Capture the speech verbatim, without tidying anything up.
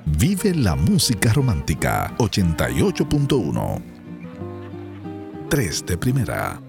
Vive la música romántica ochenta y ocho punto uno. tres de primera.